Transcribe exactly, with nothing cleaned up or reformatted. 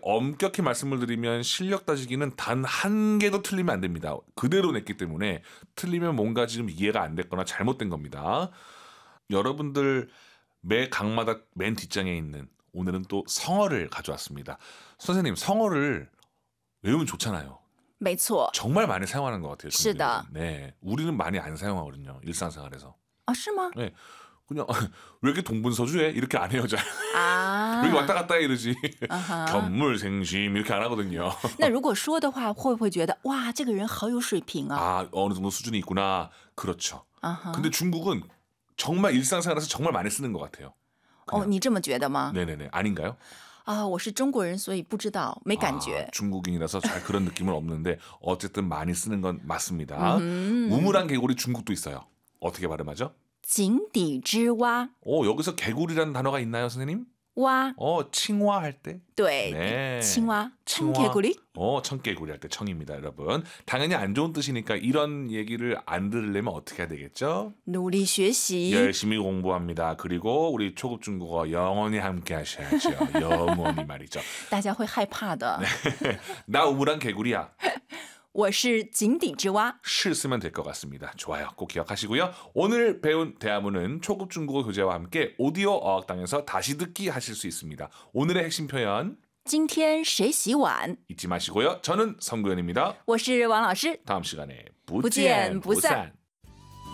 엄격히 말씀을 드리면 실력 따지기는 단 한 개도 틀리면 안 됩니다. 그대로 냈기 때문에 틀리면 뭔가 지금 이해가 안 됐거나 잘못된 겁니다. 여러분들 매 강마다 맨 뒷장에 있는 오늘은 또 성어를 가져왔습니다. 선생님, 성어를 외우면 좋잖아요. 没错 정말 많이 사용하는 것 같아요. 是的 중국인들은. 네, 우리는 많이 안 사용하거든요. 일상생활에서. 아, 是吗? 네, 그냥 왜 이렇게 동분서주해? 이렇게 안 해요. 잘. 아. 왜 이렇게 왔다 갔다 해 이러지. 아하. 견물생심 이렇게 안 하거든요. 那如果说的话会不会觉得哇这个人好有水平啊 아, 어느 정도 수준이 있구나. 그렇죠. 아하. 근데 중국은 정말 일상생활에서 정말 많이 쓰는 것 같아요. 哦你这么觉得吗 네네네. 아닌가요? 啊我是中国人所以不知道没感觉 아, 중국인이라서 잘 그런 느낌은 없는데 어쨌든 많이 쓰는 건 맞습니다. 우물안 개구리 중국도 있어요. 어떻게 발음하죠? 井底之蛙 오, 여기서 개구리라는 단어가 있나요, 선생님? 蛙 어, 칭화 할 때? 对 네. 青蛙 칭화. 청개구리 어, 청개구리 할 때 청입니다, 여러분. 당연히 안 좋은 뜻이니까 이런 얘기를 안 들으려면 어떻게 해야 되겠죠? 努力学习 열심히 공부합니다. 그리고 우리 초급 중국어 영원히 함께 하셔야죠. 영원히 말이죠. 大家会害怕的 나 우물안 개구리야. 我是井底之蛙 실 쓰면 될 것 같습니다. 좋아요. 꼭 기억하시고요. 오늘 배운 대화문은 초급 중국어 교재와 함께 오디오 어학당에서 다시 듣기 하실 수 있습니다. 오늘의 핵심 표현 今天谁洗碗 잊지 마시고요. 저는 성구현입니다. 我是王老师 다음 시간에 不见不散